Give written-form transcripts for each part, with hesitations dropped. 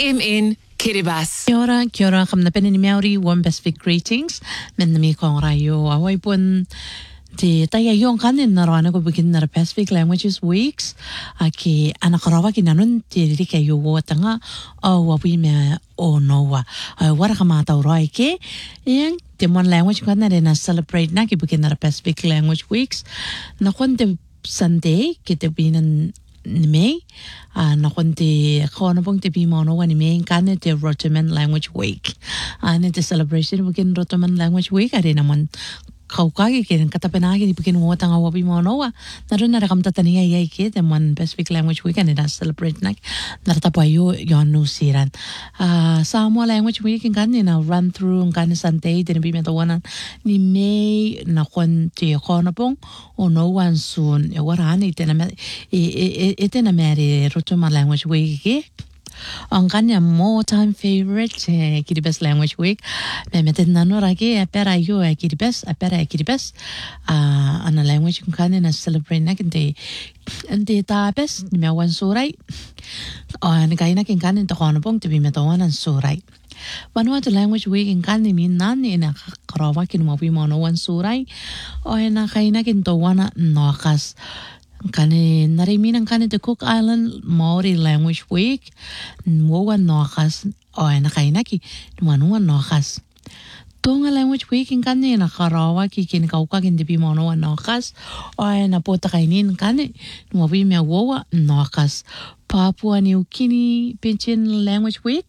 TMN Kiribati. Kia ora, kam na penini Maori, warm Pacific greetings. Men na mi kong rayo, away pun te taya yung kanin na rana ko begin na Pacific Languages Weeks. Aki anakarawa kinanun te rika yo tanga o wawi me o noa. Wara kamata urai ke, yang te mon language ko na rin na celebrate na ki begin na Pacific Language Weeks. Na konte Sunday, kita binan ni May, na konti kono pong te bimono wa ni May kane te Rotoman Language Week. Te celebration begin Rotoman Language Week ari naman kaukagi kin katapenagi ni begin mo tanga wa bimono wa naron na rakam tataniya yai ke te mon Pacific Language Week ani na celebrate nak nartapayo yon nusiran. Samoa Language Week kan na run through kan Sunday te bi metawana ni May na konti kono pong no one soon e warani te na ite na meri Rotoman Language Week ke ang kanya more time favorite Kiribati Language Week me meten nano ragi apera yo Kiribati ana language kanya na celebrate na kinte ante tapes ni mewan surai ni kaya na kin kanya to kono pong tibi metawanan surai Vanuatu Language Week in kanya min nani na karawa kin mo no wan surai na kaya na kin to wana nokas kani nariminang kani the Cook Island Maori Language Week muwan nokas nakainaki nuanuan nokas Tonga Language Week in kani nakarawa kikin kaukakin di bimono nokas napota kainin kani nuawi me wowa nokas Papua New Guinea Pidgin Language Week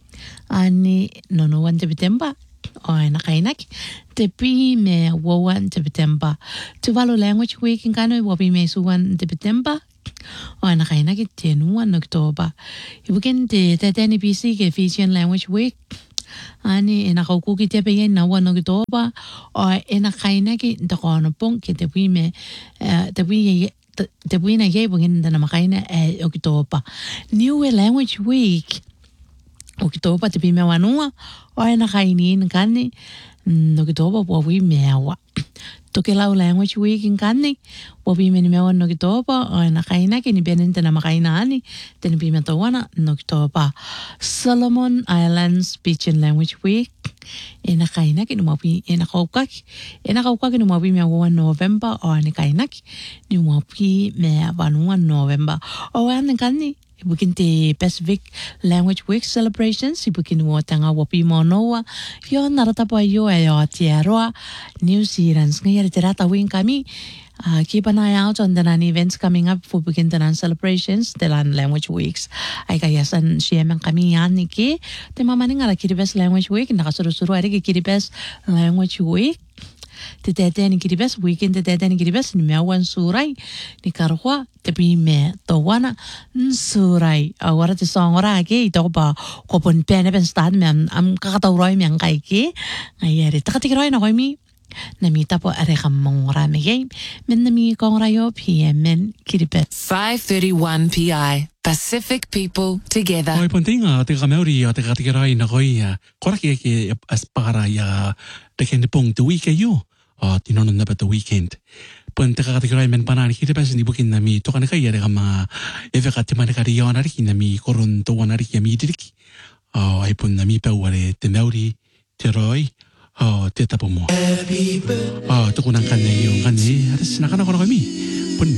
ani nonowan de September nakainak tepi me wowan te September Tuvalu Language Week in kano wabi me suwan te September nakainak tenuan October ibukin te teteni BC ke Fijian Language Week ani nakaukuki te pe na wan October nakainak te kono pong ke tepi me tepi na ye bugin na makaina October New Language Week Oktoba te pime wanua nakainin kani Oktoba wawi mewa Tokelau Language Week in kani wawi meni mewa Oktoba nakaina kini benente na makaina ani teni pime tawana Oktoba Solomon Islands Pidgin Language Week nakaina kini wawi nakaukaki ni wawi mewa November nakaina ni wawi mewa wanua November kani Ibukin te Pacific Language Week celebrations ibukin mo tanga wapi monoa yon naratapo ayo tiaroa New Zealand ngayari tirata wing kami keep an eye out on the events coming up for begin the celebrations the Language Weeks ay kayasan siyemang kami yan niki te mamani nga Kiribati Language Week nakasuru-suru ari Kiribati Language Week te teteni Kiribati weekend te teteni Kiribati ni mewan surai ni karwa te bime tawana surai awara te songora ke ito ba kopon pene pen stad men am kakatawroy men kay ke ayari takatikroy na koy mi namita po are kamong rami game men nami kong rayo PMN Kiribati 5:31 PI Pacific people together. Oi pontinga te Maori te katikirai na koi koraki ke aspara ya te kende pong the week yo tinonon na ba the weekend pon te katikirai men panani Kiribati ni bukin na mi to kana kai ya mga eveka te mana kari yana ri na mi koron to wana ri ya mi diriki ai pon na mi pa wale te Maori te roi te tapo mo to kunang kanne yo kanne atas nakana kono kami